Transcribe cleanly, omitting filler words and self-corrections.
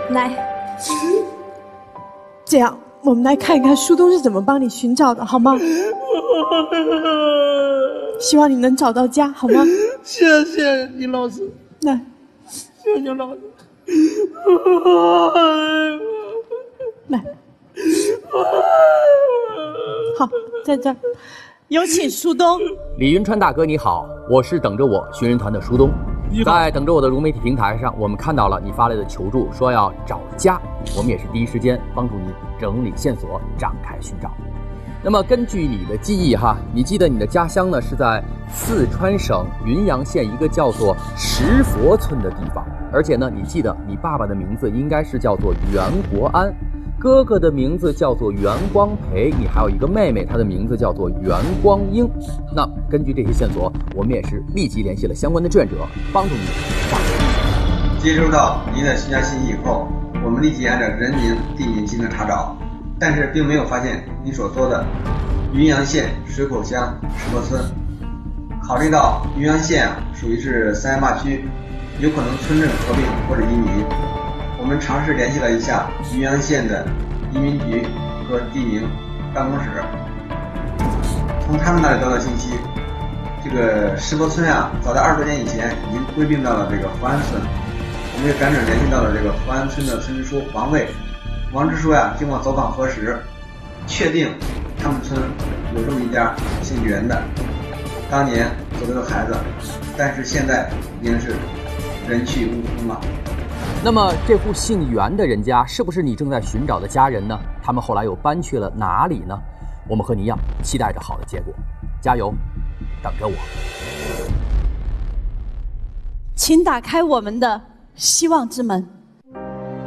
来， 这样我们来看一看树洞是怎么帮你寻找的，好吗？希望你能找到家，好吗？ 谢谢你老师， 来， 谢谢老师。 来，好，在这儿，有请树东。 李云川大哥你好，我是等着我寻人团的树东。在等着我的融媒体平台上，我们看到了你发来的求助，说要找家，我们也是第一时间帮助你整理线索，展开寻找。那么根据你的记忆哈，你记得你的家乡呢是在四川省云阳县一个叫做石佛村的地方，而且呢，你记得你爸爸的名字应该是叫做袁国安，哥哥的名字叫做袁光培，你还有一个妹妹，她的名字叫做袁光英。那根据这些线索，我们也是立即联系了相关的志愿者，帮助你找出。 接收到您的询价信息以后，我们立即按照人名、地名进行查找，但是并没有发现您所说的云阳县水口乡石佛村。考虑到云阳县属于是三亚坝区，有可能村镇合并或者移民，我们尝试联系了一下云阳县的移民局和地名办公室，从他们那里得到信息，这个石佛村早在20多年以前已经归并到了这个福安村。我们也赶紧联系到了这个福安村的村支书王卫，王支书经过走访核实，确定他们村有这么一家姓袁的，当年走了个孩子，但是现在已经是人去屋空了。 那么这户姓袁的人家是不是你正在寻找的家人呢？他们后来又搬去了哪里呢？我们和你一样期待着好的结果，加油，等着我。 请打开我们的希望之门。